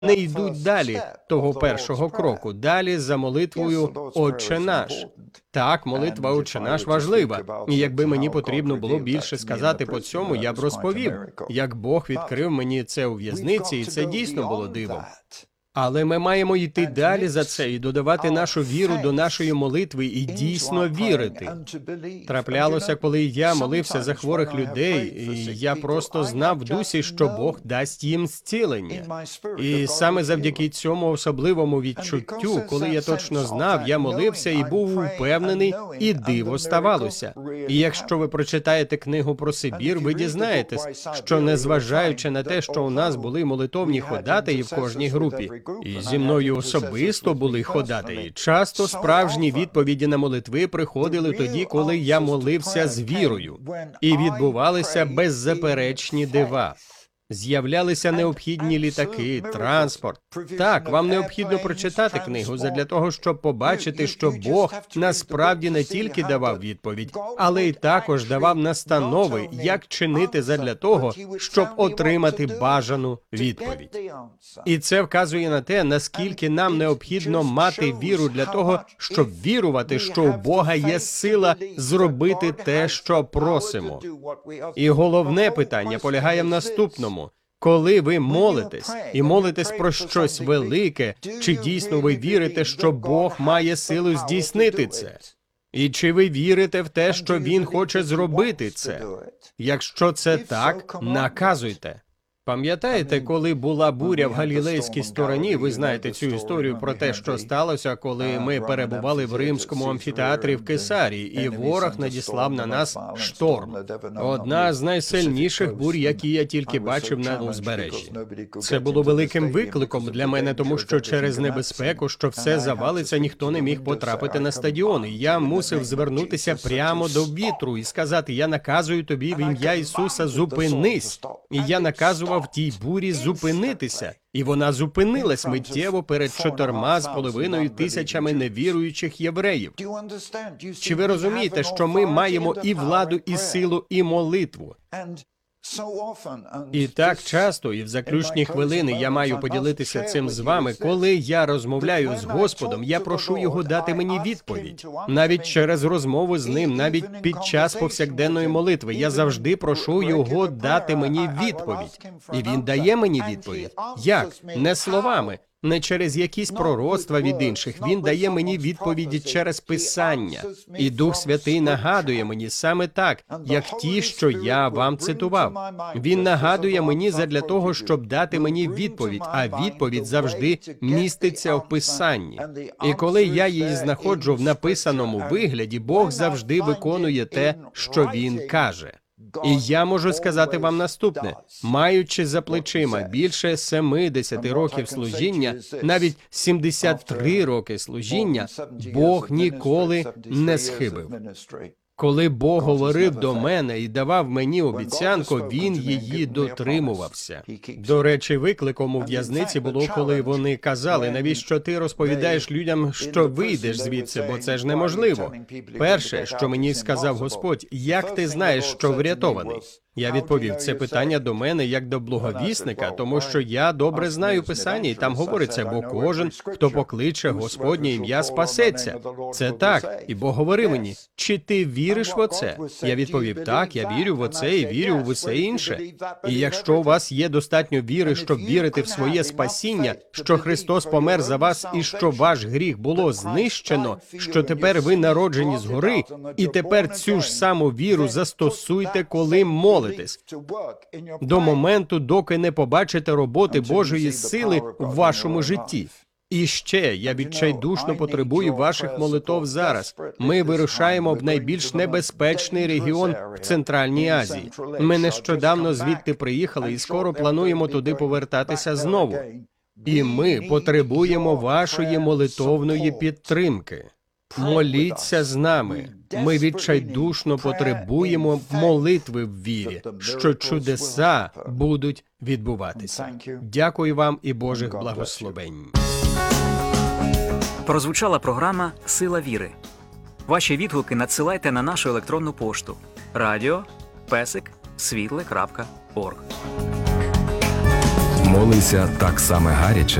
не йдуть далі того першого кроку, далі за молитвою «Отче наш». Так, молитва «Отче наш» важлива. І якби мені потрібно було більше сказати по цьому, я б розповів, як Бог відкрив мені це у в'язниці, і це дійсно було дивом. Але ми маємо йти далі за це і додавати нашу віру до нашої молитви і дійсно вірити. Траплялося, коли я молився за хворих людей, і я просто знав в дусі, що Бог дасть їм зцілення. І саме завдяки цьому особливому відчуттю, коли я точно знав, я молився і був упевнений, і диво ставалося. І якщо ви прочитаєте книгу про Сибір, ви дізнаєтесь, що незважаючи на те, що у нас були молитовні ходатаї в кожній групі, і зі мною особисто були ходатаї, часто справжні відповіді на молитви приходили тоді, коли я молився з вірою, і відбувалися беззаперечні дива. З'являлися необхідні літаки, транспорт. Так, вам необхідно прочитати книгу задля того, щоб побачити, що Бог насправді не тільки давав відповідь, але й також давав настанови, як чинити задля того, щоб отримати бажану відповідь. І це вказує на те, наскільки нам необхідно мати віру для того, щоб вірувати, що у Бога є сила зробити те, що просимо. І головне питання полягає в наступному. Коли ви молитесь, і молитесь про щось велике, чи дійсно ви вірите, що Бог має силу здійснити це? І чи ви вірите в те, що Він хоче зробити це? Якщо це так, наказуйте. Пам'ятаєте, коли була буря в галілейській стороні, ви знаєте цю історію про те, що сталося, коли ми перебували в римському амфітеатрі в Кесарії, і ворог надіслав на нас шторм. Одна з найсильніших бурь, які я тільки бачив на узбережжі. Це було великим викликом для мене, тому що через небезпеку, що все завалиться, ніхто не міг потрапити на стадіон. І я мусив звернутися прямо до вітру і сказати: «Я наказую тобі в ім'я Ісуса, зупинись!» І я наказував в тій бурі зупинитися. І вона зупинилась миттєво перед 4,5 тисячами невіруючих євреїв. Чи ви розумієте, що ми маємо і владу, і силу, і молитву? І так часто, і в заключні хвилини я маю поділитися цим з вами, коли я розмовляю з Господом, я прошу Його дати мені відповідь. Навіть через розмову з Ним, навіть під час повсякденної молитви, я завжди прошу Його дати мені відповідь. І Він дає мені відповідь. Як? Не словами, не через якісь пророцтва від інших. Він дає мені відповіді через Писання. І Дух Святий нагадує мені саме так, як ті, що я вам цитував. Він нагадує мені задля того, щоб дати мені відповідь, а відповідь завжди міститься в Писанні. І коли я її знаходжу в написаному вигляді, Бог завжди виконує те, що Він каже. І я можу сказати вам наступне. Маючи за плечима більше 70 років служіння, навіть 73 роки служіння, Бог ніколи не схибив. Коли Бог говорив до мене і давав мені обіцянку, Він її дотримувався. До речі, викликом у в'язниці було, коли вони казали: «Навіщо ти розповідаєш людям, що вийдеш звідси, бо це ж неможливо?» Перше, що мені сказав Господь: «Як ти знаєш, що врятований?» Я відповів: це питання до мене як до благовісника, тому що я добре знаю Писання, і там говориться: «Бо кожен, хто покличе Господнє ім'я, спасеться». Це так. І Бог говорив мені: «Чи ти віриш в оце?» Я відповів: «Так, я вірю в оце і вірю в усе інше». І якщо у вас є достатньо віри, щоб вірити в своє спасіння, що Христос помер за вас і що ваш гріх було знищено, що тепер ви народжені згори, і тепер цю ж саму віру застосуйте, коли молитесь. До моменту, доки не побачите роботи Божої сили в вашому житті. І ще, я відчайдушно потребую ваших молитов зараз. Ми вирушаємо в найбільш небезпечний регіон в Центральній Азії. Ми нещодавно звідти приїхали і скоро плануємо туди повертатися знову. І ми потребуємо вашої молитовної підтримки. Моліться з нами. Ми відчайдушно потребуємо молитви в вірі, що чудеса будуть відбуватися. Дякую вам і Божих благословень. Прозвучала програма «Сила віри». Ваші відгуки надсилайте на нашу електронну пошту radio@світле.орг. Молися так само гаряче